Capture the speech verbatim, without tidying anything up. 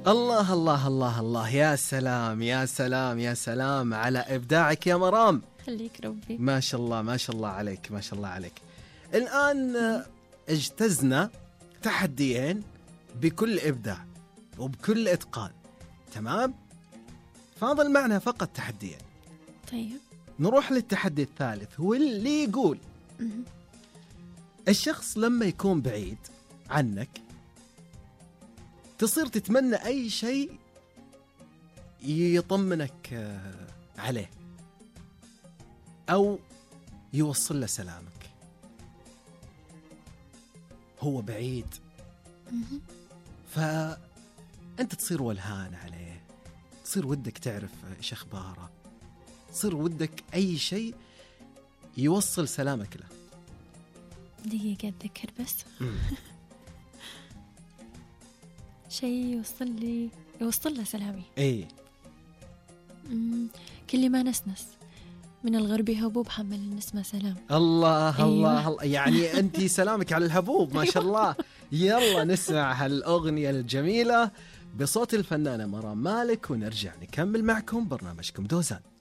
الله الله الله الله، يا سلام يا سلام يا سلام على إبداعك يا مرام. خليك ربي. ما شاء الله ما شاء الله عليك، ما شاء الله عليك. الآن اجتزنا تحديين بكل إبداع وبكل إتقان، تمام؟ فاضل معنا فقط تحديين. طيب نروح للتحدي الثالث، واللي يقول الشخص لما يكون بعيد عنك تصير تتمنى أي شيء يطمنك عليه أو يوصل له سلامك. هو بعيد فأنت تصير ولهان عليه، تصير ودك تعرف إيش أخباره، تصير ودك أي شيء يوصل سلامك له. دقيقة أتذكر بس. شيء يوصل لي يوصل له سلامي. إيه. كل ما نسنس من الغرب هبوب حمل النسمة سلام. الله أيوة. الله الله، يعني أنتي سلامك على الهبوب ما شاء الله. يلا نسمع هالأغنية الجميلة بصوت الفنانة مرام مالك ونرجع نكمل معكم برنامجكم دوزان.